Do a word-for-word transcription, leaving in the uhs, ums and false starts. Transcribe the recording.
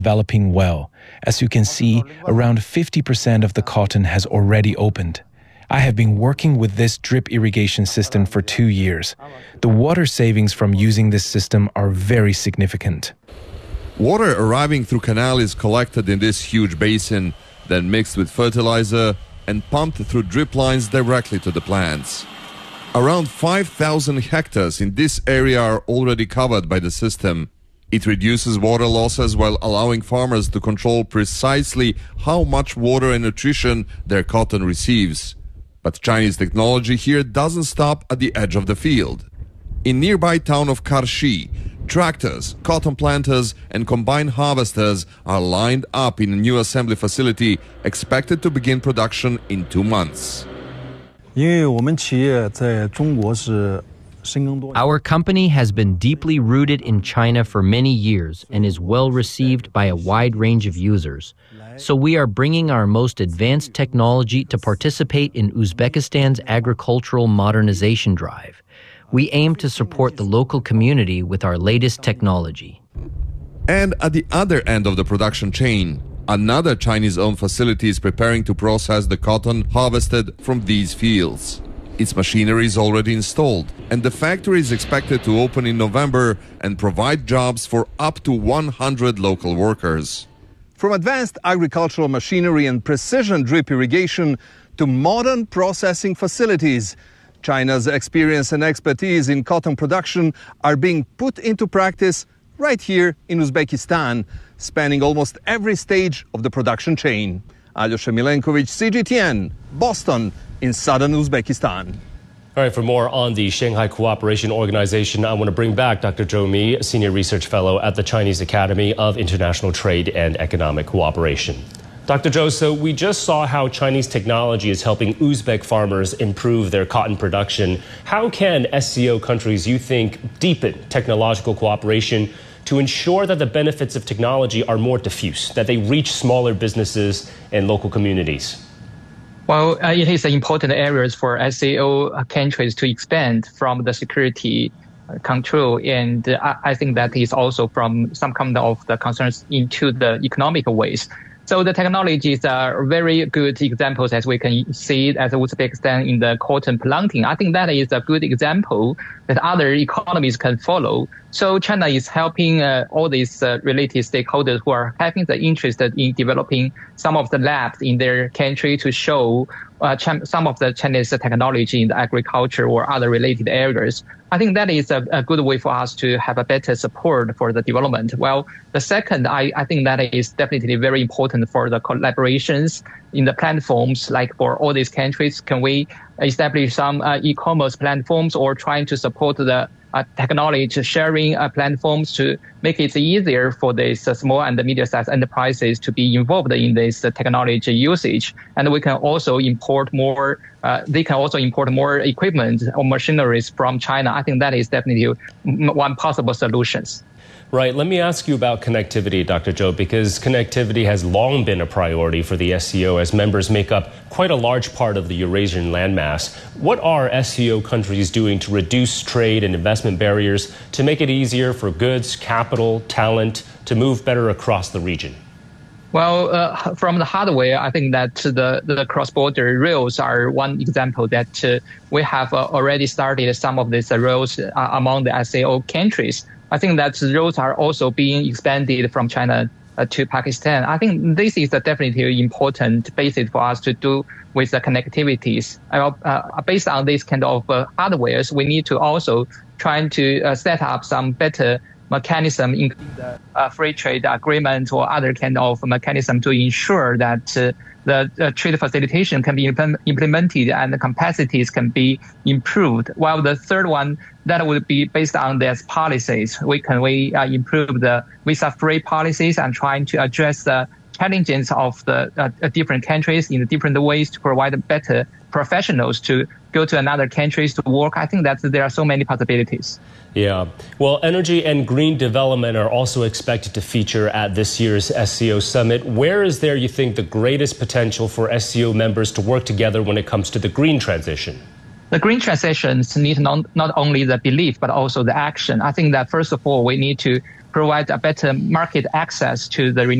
developing well. As you can see, around fifty percent of the cotton has already opened. I have been working with this drip irrigation system for two years. The water savings from using this system are very significant. Water arriving through canal is collected in this huge basin, then mixed with fertilizer and pumped through drip lines directly to the plants. Around five thousand hectares in this area are already covered by the system. It reduces water losses while allowing farmers to control precisely how much water and nutrition their cotton receives. But Chinese technology here doesn't stop at the edge of the field. In nearby town of Karshi, tractors, cotton planters and combine harvesters are lined up in a new assembly facility expected to begin production in two months. Our company has been deeply rooted in China for many years and is well received by a wide range of users. So we are bringing our most advanced technology to participate in Uzbekistan's agricultural modernization drive. We aim to support the local community with our latest technology. And at the other end of the production chain, another Chinese-owned facility is preparing to process the cotton harvested from these fields. Its machinery is already installed, and the factory is expected to open in November and provide jobs for up to one hundred local workers. From advanced agricultural machinery and precision drip irrigation to modern processing facilities, China's experience and expertise in cotton production are being put into practice right here in Uzbekistan, spanning almost every stage of the production chain. Alyosha Milenkovic, C G T N, Boston, in southern Uzbekistan. All right, for more on the Shanghai Cooperation Organization, I want to bring back Doctor Zhou Mi, Senior Research Fellow at the Chinese Academy of International Trade and Economic Cooperation. Doctor Zhou, so we just saw how Chinese technology is helping Uzbek farmers improve their cotton production. How can S C O countries, you think, deepen technological cooperation to ensure that the benefits of technology are more diffuse, that they reach smaller businesses and local communities? Well, uh, it is important areas for S C O countries to expand from the security uh, control, and uh, I think that is also from some kind of the concerns into the economic ways. So the technologies are very good examples, as we can see as Uzbekistan in the cotton planting. I think that is a good example that other economies can follow. So China is helping uh, all these uh, related stakeholders who are having the interest in developing some of the labs in their country to show uh, some of the Chinese technology in the agriculture or other related areas. I think that is a, a good way for us to have a better support for the development. Well, the second, I, I think that is definitely very important for the collaborations in the platforms, like for all these countries. Can we establish some uh, e-commerce platforms or trying to support the uh, technology sharing uh, platforms to make it easier for these uh, small and medium-sized enterprises to be involved in this uh, technology usage. And we can also import more, uh, they can also import more equipment or machineries from China. I think that is definitely one possible solutions. Right. Let me ask you about connectivity, Doctor Zhou, because connectivity has long been a priority for the S C O as members make up quite a large part of the Eurasian landmass. What are S C O countries doing to reduce trade and investment barriers to make it easier for goods, capital, talent to move better across the region? Well, uh, from the hardware, I think that the, the cross-border rails are one example that uh, we have uh, already started some of these rails uh, among the S C O countries. I think that the roads are also being expanded from China uh, to Pakistan. I think this is a definitely important basis for us to do with the connectivities. Uh, uh, based on this kind of uh, hardwares, we need to also try to uh, set up some better mechanism, including the uh, free trade agreement or other kind of mechanism to ensure that uh, the uh, trade facilitation can be imp- implemented and the capacities can be improved. While the third one, that would be based on these policies. We can we uh, improve the visa-free policies and trying to address the challenges of the uh, different countries in different ways to provide better professionals to go to another countries to work. I think that there are so many possibilities. Yeah. Well, energy and green development are also expected to feature at this year's S C O summit. Where is there, you think, the greatest potential for S C O members to work together when it comes to the green transition? The green transitions need not, not only the belief, but also the action. I think that first of all, we need to provide a better market access to the renewable